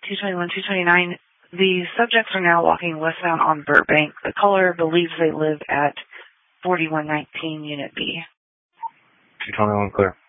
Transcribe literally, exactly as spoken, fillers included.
two twenty-one, two twenty-nine. The subjects are now walking westbound on Burbank. The caller believes they live at forty-one nineteen Unit B. two twenty-one, clear.